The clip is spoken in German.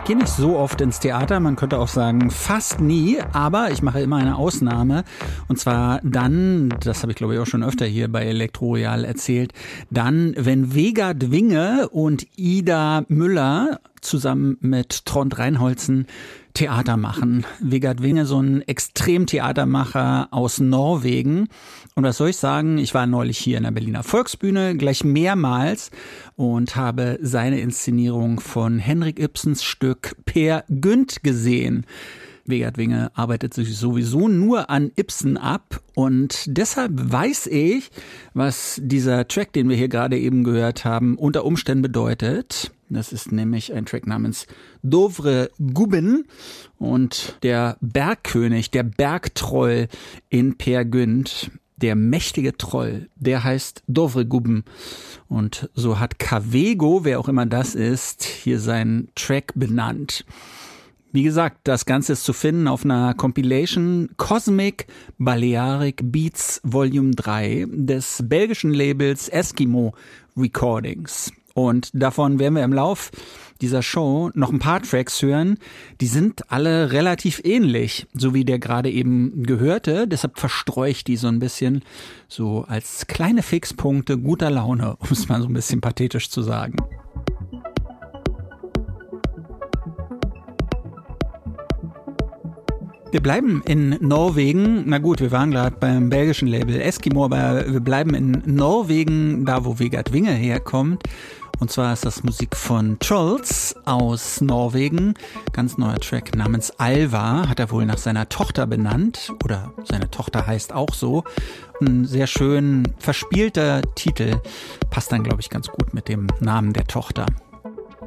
gehe nicht so oft ins Theater, man könnte auch sagen fast nie, aber ich mache immer eine Ausnahme. Und zwar dann, das habe ich glaube ich auch schon öfter hier bei Elektroroyal erzählt, dann, wenn Vega Dwinge und Ida Müller zusammen mit Trond Reinholzen Theater machen. Vega Dwinge, so ein Extremtheatermacher aus Norwegen. Und was soll ich sagen, ich war neulich hier in der Berliner Volksbühne, gleich mehrmals, und habe seine Inszenierung von Henrik Ibsens Stück Peer Gynt gesehen. Vega Dwinge arbeitet sich sowieso nur an Ibsen ab und deshalb weiß ich, was dieser Track, den wir hier gerade eben gehört haben, unter Umständen bedeutet. Das ist nämlich ein Track namens Dovre Gubben und der Bergkönig, der Bergtroll in Peer Gynt, der mächtige Troll, der heißt Dovre Gubben. Und so hat Cavego, wer auch immer das ist, hier seinen Track benannt. Wie gesagt, das Ganze ist zu finden auf einer Compilation Cosmic Balearic Beats Volume 3 des belgischen Labels Eskimo Recordings. Und davon werden wir im Lauf dieser Show noch ein paar Tracks hören. Die sind alle relativ ähnlich, so wie der gerade eben gehörte. Deshalb verstreue ich die so ein bisschen so als kleine Fixpunkte guter Laune, um es mal so ein bisschen pathetisch zu sagen. Wir bleiben in Norwegen. Na gut, wir waren gerade beim belgischen Label Eskimo, aber wir bleiben in Norwegen, da wo Vega Dwinge herkommt. Und zwar ist das Musik von Trolls aus Norwegen. Ganz neuer Track namens Alva, hat er wohl nach seiner Tochter benannt. Oder seine Tochter heißt auch so. Ein sehr schön verspielter Titel. Passt dann, glaube ich, ganz gut mit dem Namen der Tochter.